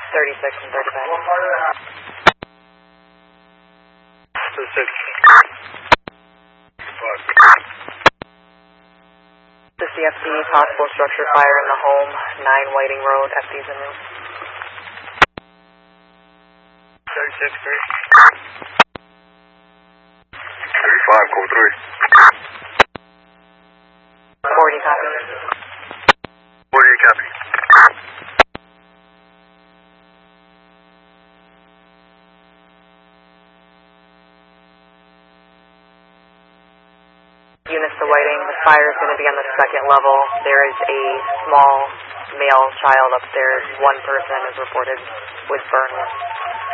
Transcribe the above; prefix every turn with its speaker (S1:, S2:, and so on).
S1: 36 and 35.
S2: 36.
S1: The CFC, possible structure fire in the home, 9 Whiting Road, FD's en route.
S2: 36, 35, code 3.
S1: 40 copy.
S2: 48 copy.
S1: Units to Whiting, the fire is going to be on the 2nd level. There is a small male child upstairs. 1 person is reported with burn wounds.